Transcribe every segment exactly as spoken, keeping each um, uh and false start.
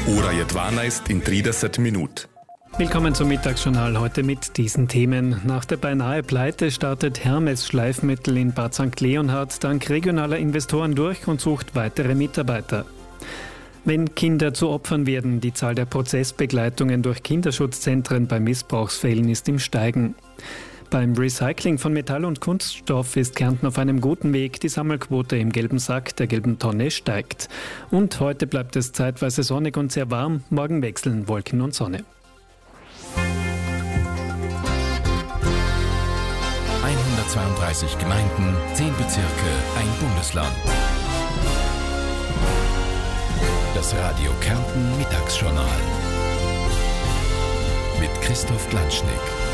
Ura Jedwana ist in trideset minut. Willkommen zum Mittagsjournal, heute mit diesen Themen. Nach der beinahe Pleite startet Hermes Schleifmittel in Bad Sankt Leonhard dank regionaler Investoren durch und sucht weitere Mitarbeiter. Wenn Kinder zu Opfern werden, die Zahl der Prozessbegleitungen durch Kinderschutzzentren bei Missbrauchsfällen ist im Steigen. Beim Recycling von Metall und Kunststoff ist Kärnten auf einem guten Weg. Die Sammelquote im gelben Sack der gelben Tonne steigt. Und heute bleibt es zeitweise sonnig und sehr warm. Morgen wechseln Wolken und Sonne. hundertzweiunddreißig Gemeinden, zehn Bezirke, ein Bundesland. Das Radio Kärnten Mittagsjournal mit Christoph Glanschnick.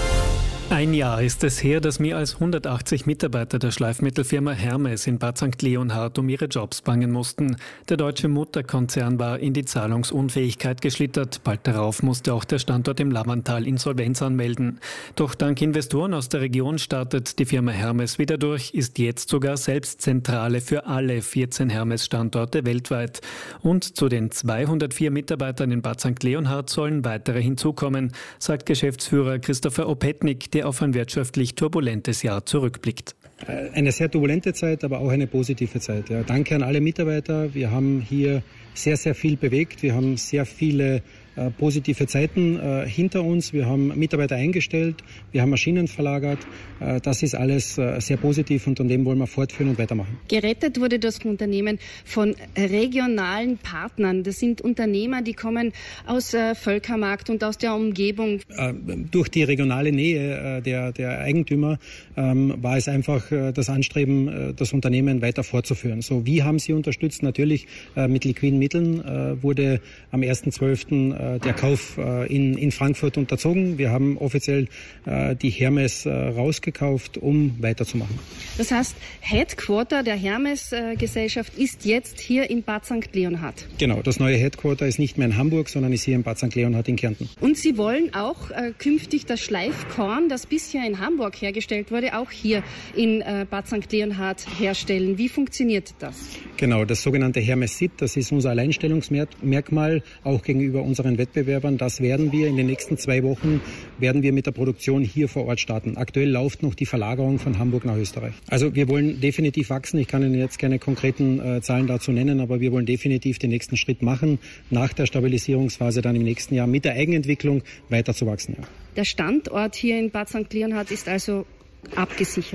Ein Jahr ist es her, dass mehr als hundertachtzig Mitarbeiter der Schleifmittelfirma Hermes in Bad Sankt Leonhard um ihre Jobs bangen mussten. Der deutsche Mutterkonzern war in die Zahlungsunfähigkeit geschlittert. Bald darauf musste auch der Standort im Lavantal Insolvenz anmelden. Doch dank Investoren aus der Region startet die Firma Hermes wieder durch, ist jetzt sogar selbst Zentrale für alle vierzehn Hermes-Standorte weltweit. Und zu den zweihundertvier Mitarbeitern in Bad Sankt Leonhard sollen weitere hinzukommen, sagt Geschäftsführer Christopher Opetnik, der auf ein wirtschaftlich turbulentes Jahr zurückblickt. Eine sehr turbulente Zeit, aber auch eine positive Zeit. Ja, danke an alle Mitarbeiter. Wir haben hier sehr, sehr viel bewegt. Wir haben sehr viele äh, positive Zeiten äh, hinter uns. Wir haben Mitarbeiter eingestellt. Wir haben Maschinen verlagert. Äh, das ist alles äh, sehr positiv und an dem wollen wir fortführen und weitermachen. Gerettet wurde das Unternehmen von regionalen Partnern. Das sind Unternehmer, die kommen aus äh, Völkermarkt und aus der Umgebung. Äh, durch die regionale Nähe äh, der, der Eigentümer ähm, war es einfach äh, das Anstreben, äh, das Unternehmen weiter fortzuführen. So, wie haben sie unterstützt? Natürlich äh, mit liquiden Mitteln äh, wurde am ersten zwölften äh, der Kauf äh, in, in Frankfurt unterzogen. Wir haben offiziell äh, die Hermes äh, rausgekauft, um weiterzumachen. Das heißt, Headquarter der Hermes-Gesellschaft äh, ist jetzt hier in Bad Sankt Leonhard. Genau, das neue Headquarter ist nicht mehr in Hamburg, sondern ist hier in Bad Sankt Leonhard in Kärnten. Und Sie wollen auch äh, künftig das Schleifkorn, das bisher in Hamburg hergestellt wurde, auch hier in äh, Bad Sankt Leonhard herstellen. Wie funktioniert das? Genau, das sogenannte Hermes-Sit, das ist unser Alleinstellungsmerkmal, auch gegenüber unseren Wettbewerbern. Das werden wir in den nächsten zwei Wochen, werden wir mit der Produktion hier vor Ort starten. Aktuell läuft noch die Verlagerung von Hamburg nach Österreich. Also wir wollen definitiv wachsen. Ich kann Ihnen jetzt keine konkreten äh, Zahlen dazu nennen, aber wir wollen definitiv den nächsten Schritt machen, nach der Stabilisierungsphase dann im nächsten Jahr mit der Eigenentwicklung weiter zu wachsen. Ja. Der Standort hier in Bad Sankt Leonhard ist also abgesichert.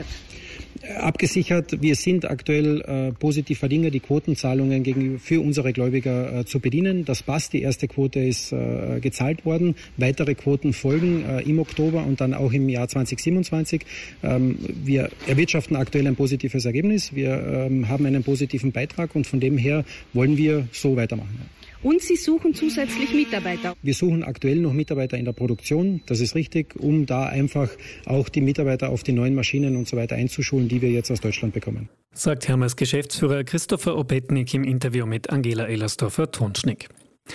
Abgesichert. Wir sind aktuell äh, positiver Dinge, die Quotenzahlungen gegenüber für unsere Gläubiger äh, zu bedienen. Das passt. Die erste Quote ist äh, gezahlt worden. Weitere Quoten folgen äh, im Oktober und dann auch im Jahr zwanzig siebenundzwanzig. Ähm, wir erwirtschaften aktuell ein positives Ergebnis. Wir ähm, haben einen positiven Beitrag und von dem her wollen wir so weitermachen. Ja. Und Sie suchen zusätzlich Mitarbeiter. Wir suchen aktuell noch Mitarbeiter in der Produktion, das ist richtig, um da einfach auch die Mitarbeiter auf die neuen Maschinen und so weiter einzuschulen, die wir jetzt aus Deutschland bekommen. Sagt Hermes Geschäftsführer Christopher Opetnik im Interview mit Angela Ellersdorfer-Tonschnick.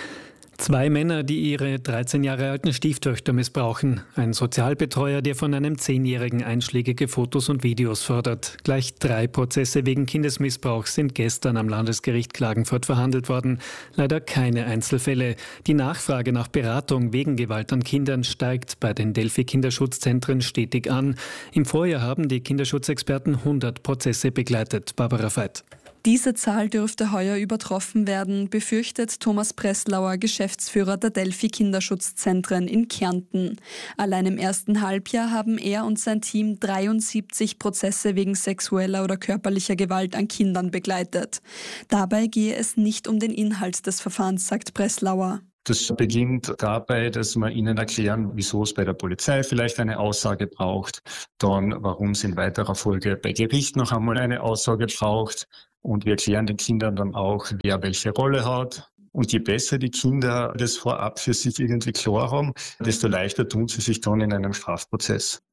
Zwei Männer, die ihre dreizehn Jahre alten Stieftöchter missbrauchen. Ein Sozialbetreuer, der von einem Zehnjährigen einschlägige Fotos und Videos fordert. Gleich drei Prozesse wegen Kindesmissbrauchs sind gestern am Landesgericht Klagenfurt verhandelt worden. Leider keine Einzelfälle. Die Nachfrage nach Beratung wegen Gewalt an Kindern steigt bei den Delphi-Kinderschutzzentren stetig an. Im Vorjahr haben die Kinderschutzexperten hundert Prozesse begleitet. Barbara Veit. Diese Zahl dürfte heuer übertroffen werden, befürchtet Thomas Breslauer, Geschäftsführer der Delphi-Kinderschutzzentren in Kärnten. Allein im ersten Halbjahr haben er und sein Team dreiundsiebzig Prozesse wegen sexueller oder körperlicher Gewalt an Kindern begleitet. Dabei gehe es nicht um den Inhalt des Verfahrens, sagt Breslauer. Das beginnt dabei, dass wir Ihnen erklären, wieso es bei der Polizei vielleicht eine Aussage braucht, dann warum es in weiterer Folge bei Gericht noch einmal eine Aussage braucht. Und wir erklären den Kindern dann auch, wer welche Rolle hat. Und je besser die Kinder das vorab für sich irgendwie klar haben, desto leichter tun sie sich dann in einem Strafprozess.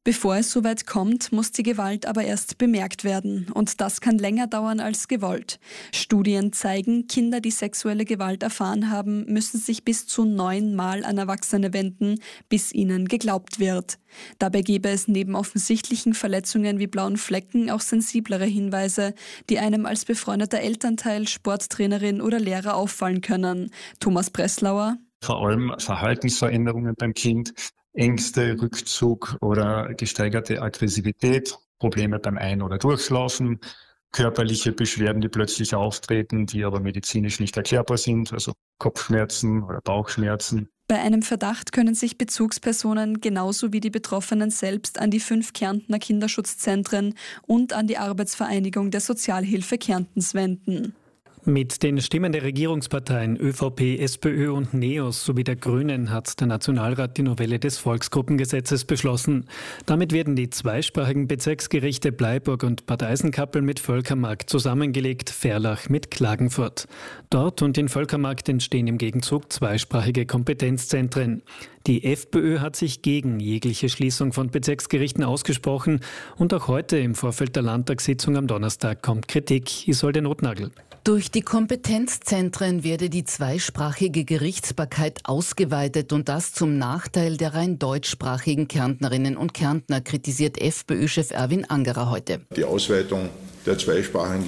Bevor es soweit kommt, muss die Gewalt aber erst bemerkt werden. Und das kann länger dauern als gewollt. Studien zeigen, Kinder, die sexuelle Gewalt erfahren haben, müssen sich bis zu neunmal an Erwachsene wenden, bis ihnen geglaubt wird. Dabei gäbe es neben offensichtlichen Verletzungen wie blauen Flecken auch sensiblere Hinweise, die einem als befreundeter Elternteil, Sporttrainerin oder Lehrer auffallen können. Thomas Presslauer: Vor allem Verhaltensveränderungen beim Kind, Ängste, Rückzug oder gesteigerte Aggressivität, Probleme beim Ein- oder Durchschlafen, körperliche Beschwerden, die plötzlich auftreten, die aber medizinisch nicht erklärbar sind, also Kopfschmerzen oder Bauchschmerzen. Bei einem Verdacht können sich Bezugspersonen genauso wie die Betroffenen selbst an die fünf Kärntner Kinderschutzzentren und an die Arbeitsvereinigung der Sozialhilfe Kärntens wenden. Mit den Stimmen der Regierungsparteien ÖVP, SPÖ und NEOS sowie der Grünen hat der Nationalrat die Novelle des Volksgruppengesetzes beschlossen. Damit werden die zweisprachigen Bezirksgerichte Bleiburg und Bad Eisenkappel mit Völkermarkt zusammengelegt, Verlach mit Klagenfurt. Dort und in Völkermarkt entstehen im Gegenzug zweisprachige Kompetenzzentren. Die FPÖ hat sich gegen jegliche Schließung von Bezirksgerichten ausgesprochen und auch heute im Vorfeld der Landtagssitzung am Donnerstag kommt Kritik. Isolde Notnagel. Durch die Kompetenzzentren werde die zweisprachige Gerichtsbarkeit ausgeweitet und das zum Nachteil der rein deutschsprachigen Kärntnerinnen und Kärntner, kritisiert FPÖ-Chef Erwin Angerer heute. Die Ausweitung der zweisprachigen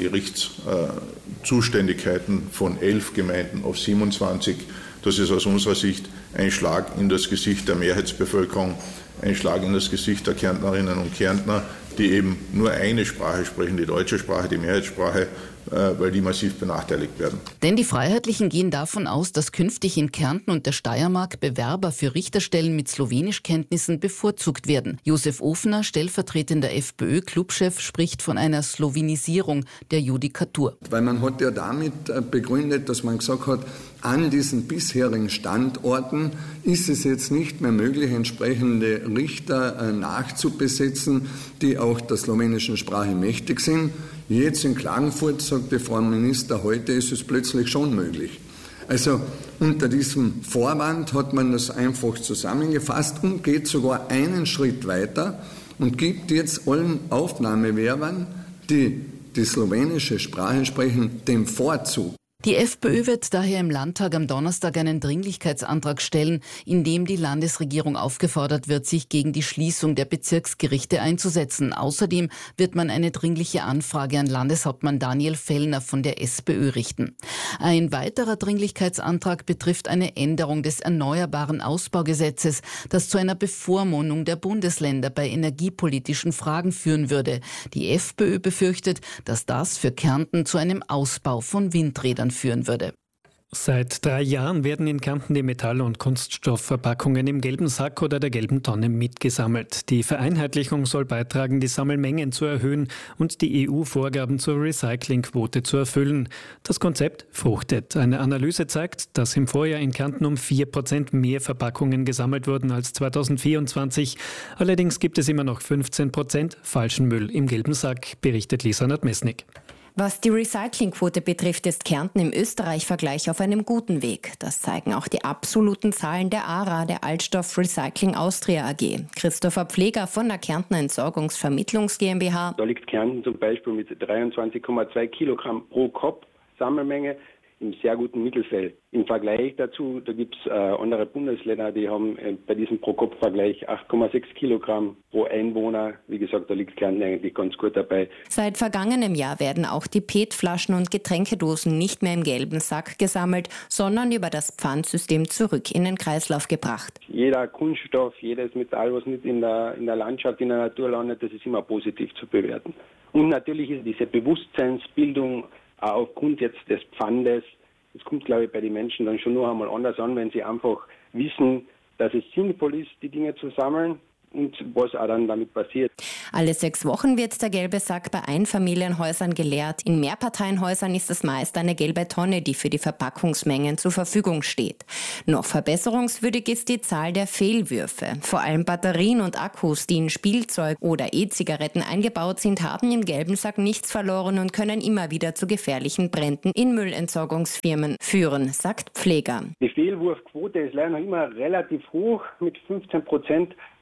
Gerichtszuständigkeiten von elf Gemeinden auf siebenundzwanzig, das ist aus unserer Sicht ein Schlag in das Gesicht der Mehrheitsbevölkerung, ein Schlag in das Gesicht der Kärntnerinnen und Kärntner, die eben nur eine Sprache sprechen, die deutsche Sprache, die Mehrheitssprache, weil die massiv benachteiligt werden. Denn die Freiheitlichen gehen davon aus, dass künftig in Kärnten und der Steiermark Bewerber für Richterstellen mit Slowenischkenntnissen bevorzugt werden. Josef Ofner, stellvertretender FPÖ-Clubchef, spricht von einer Slowenisierung der Judikatur. Weil man hat ja damit begründet, dass man gesagt hat, an diesen bisherigen Standorten ist es jetzt nicht mehr möglich, entsprechende Richter nachzubesetzen, die auch der slowenischen Sprache mächtig sind. Jetzt in Klagenfurt, sagt der Frau Minister, heute ist es plötzlich schon möglich. Also unter diesem Vorwand hat man das einfach zusammengefasst und geht sogar einen Schritt weiter und gibt jetzt allen Aufnahmewerbern, die die slowenische Sprache sprechen, den Vorzug. Die FPÖ wird daher im Landtag am Donnerstag einen Dringlichkeitsantrag stellen, in dem die Landesregierung aufgefordert wird, sich gegen die Schließung der Bezirksgerichte einzusetzen. Außerdem wird man eine dringliche Anfrage an Landeshauptmann Daniel Fellner von der SPÖ richten. Ein weiterer Dringlichkeitsantrag betrifft eine Änderung des Erneuerbaren Ausbaugesetzes, das zu einer Bevormundung der Bundesländer bei energiepolitischen Fragen führen würde. Die FPÖ befürchtet, dass das für Kärnten zu einem Ausbau von Windrädern führen würde. Seit drei Jahren werden in Kärnten die Metall- und Kunststoffverpackungen im gelben Sack oder der gelben Tonne mitgesammelt. Die Vereinheitlichung soll beitragen, die Sammelmengen zu erhöhen und die E U-Vorgaben zur Recyclingquote zu erfüllen. Das Konzept fruchtet. Eine Analyse zeigt, dass im Vorjahr in Kärnten um vier Prozent mehr Verpackungen gesammelt wurden als zweitausendvierundzwanzig. Allerdings gibt es immer noch fünfzehn Prozent falschen Müll im gelben Sack, berichtet Lisa Nadmesnik. Was die Recyclingquote betrifft, ist Kärnten im Österreich-Vergleich auf einem guten Weg. Das zeigen auch die absoluten Zahlen der A R A, der Altstoff Recycling Austria A G. Christopher Pfleger von der Kärntner Entsorgungsvermittlungs GmbH. Da liegt Kärnten zum Beispiel mit dreiundzwanzig Komma zwei Kilogramm pro Kopf Sammelmenge im sehr guten Mittelfeld. Im Vergleich dazu, da gibt es äh, andere Bundesländer, die haben äh, bei diesem Pro-Kopf-Vergleich acht Komma sechs Kilogramm pro Einwohner. Wie gesagt, da liegt Kärnten eigentlich ganz gut dabei. Seit vergangenem Jahr werden auch die P E T-Flaschen und Getränkedosen nicht mehr im gelben Sack gesammelt, sondern über das Pfandsystem zurück in den Kreislauf gebracht. Jeder Kunststoff, jedes Metall, was nicht in der, in der Landschaft, in der Natur landet, das ist immer positiv zu bewerten. Und natürlich ist diese Bewusstseinsbildung auch aufgrund jetzt des Pfandes, das kommt, glaube ich, bei den Menschen dann schon noch einmal anders an, wenn sie einfach wissen, dass es sinnvoll ist, die Dinge zu sammeln und was auch dann damit passiert. Alle sechs Wochen wird der gelbe Sack bei Einfamilienhäusern geleert. In Mehrparteienhäusern ist es meist eine gelbe Tonne, die für die Verpackungsmengen zur Verfügung steht. Noch verbesserungswürdig ist die Zahl der Fehlwürfe. Vor allem Batterien und Akkus, die in Spielzeug oder E-Zigaretten eingebaut sind, haben im gelben Sack nichts verloren und können immer wieder zu gefährlichen Bränden in Müllentsorgungsfirmen führen, sagt Pfleger. Die Fehlwurfquote ist leider noch immer relativ hoch mit fünfzehn Prozent.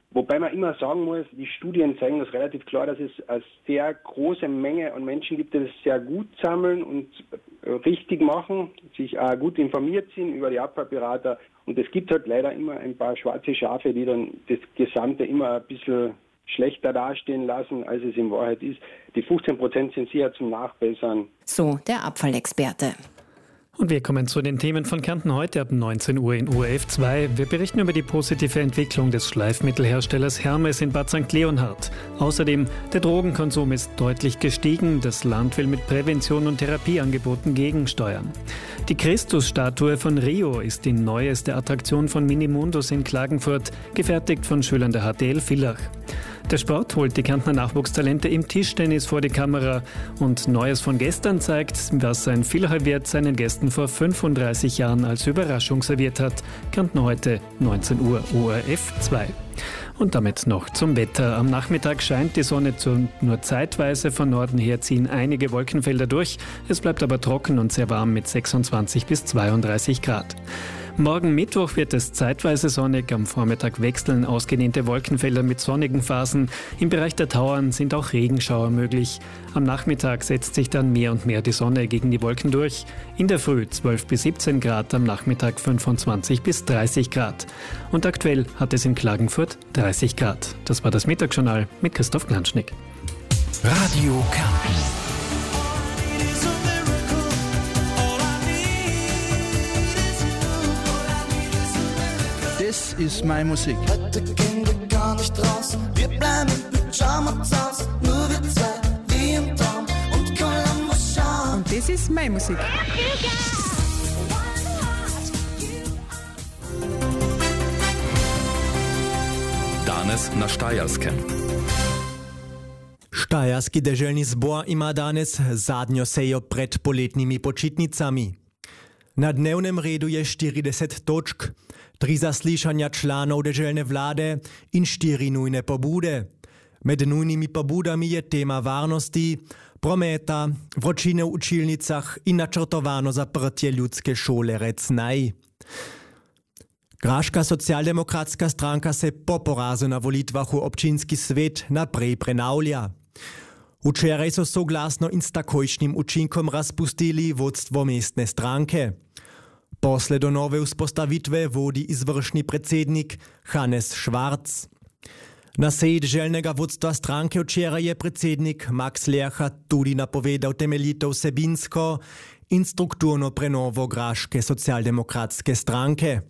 Wobei man immer sagen muss, die Studien zeigen das relativ klar, dass es eine sehr große Menge an Menschen gibt, die das sehr gut sammeln und richtig machen, sich auch gut informiert sind über die Abfallberater. Und es gibt halt leider immer ein paar schwarze Schafe, die dann das Gesamte immer ein bisschen schlechter dastehen lassen, als es in Wahrheit ist. Die fünfzehn Prozent sind sicher zum Nachbessern. So der Abfallexperte. Und wir kommen zu den Themen von Kärnten heute ab neunzehn Uhr in O R F zwei. Wir berichten über die positive Entwicklung des Schleifmittelherstellers Hermes in Bad Sankt Leonhard. Außerdem, der Drogenkonsum ist deutlich gestiegen. Das Land will mit Prävention und Therapieangeboten gegensteuern. Die Christusstatue von Rio ist die neueste Attraktion von Minimundus in Klagenfurt, gefertigt von Schülern der H T L Villach. Der Sport holt die Kärntner Nachwuchstalente im Tischtennis vor die Kamera und Neues von gestern zeigt, was ein Villacher Wirt seinen Gästen vor fünfunddreißig Jahren als Überraschung serviert hat. Kärnten heute neunzehn Uhr O R F zwei. Und damit noch zum Wetter. Am Nachmittag scheint die Sonne nur zeitweise. Von Norden her ziehen einige Wolkenfelder durch. Es bleibt aber trocken und sehr warm mit sechsundzwanzig bis zweiunddreißig Grad. Morgen Mittwoch wird es zeitweise sonnig, am Vormittag wechseln ausgedehnte Wolkenfelder mit sonnigen Phasen. Im Bereich der Tauern sind auch Regenschauer möglich. Am Nachmittag setzt sich dann mehr und mehr die Sonne gegen die Wolken durch. In der Früh zwölf bis siebzehn Grad, am Nachmittag fünfundzwanzig bis dreißig Grad. Und aktuell hat es in Klagenfurt dreißig Grad. Das war das Mittagsjournal mit Christoph Glanschnick. Radio Kärnten. Das ist meine Musik. Heute gehen wir gar nicht raus. Wir bleiben im Pyjama zu Hause. Nur wir zwei, wie im Traum. Und Columbus schauen. Und das ist meine Musik. Danes na Štajerskem. Štajerski deželni zbor ima danes zadnjo sejo pred poletnimi počitnicami. Na dnevnem redu je štirideset točk, tri zaslišanja članov deželne vlade in štiri nujne pobude. Med nujnimi pobudami je tema varnosti, prometa, vročine v učilnicah in načrtovano zaprtje ljudske šole Recnaj. Graška socialdemokratska stranka se po porazu na volitvah v občinski svet naprej prenavlja. Včeraj so soglasno in s takojšnjim učinkom razpustili vodstvo mestne stranke. Posle do nove vzpostavitve vodi izvršni predsednik Hannes Schwarz. Na seji deželnega vodstva stranke včeraj je predsednik Max Lercha tudi napovedal temeljito vsebinsko in strukturno prenovo graške socialdemokratske stranke.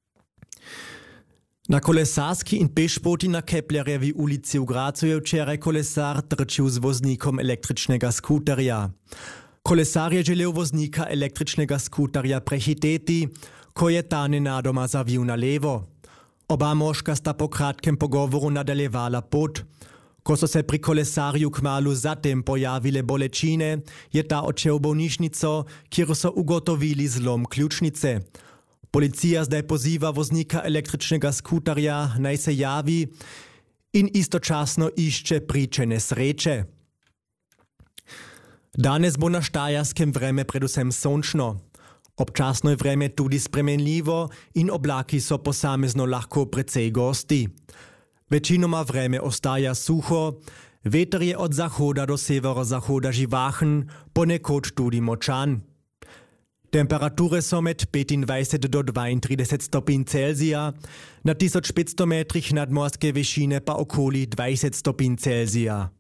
Na kolesarski in pešpoti na Keplerjevi ulici v Gracu je včeraj kolesar trčil z voznikom električnega skuterja. Kolesar je želel voznika električnega skuterja prehiteti, ko je ta nenadoma zavil na levo. Oba moška sta po kratkem pogovoru nadaljevala pot. Ko so se pri kolesarju kmalu zatem pojavile bolečine, je ta odšel v bolnišnico, kjer so ugotovili zlom ključnice. Policija zdaj poziva voznika električnega skuterja, naj se javi in istočasno išče priče nesreče. Danes bo na Štajerskem vreme predvsem sončno. Občasno je vreme tudi spremenljivo in oblaki so posamezno lahko precej gosti. Večinoma vreme ostaja suho, veter je od zahoda do severozahoda živahen, ponekod tudi močan. Temperature so med petindvajset do dvaintrideset stopinj Celzija, na tisoč petsto metrih nadmorske višine pa okoli dvajset stopinj Celzija.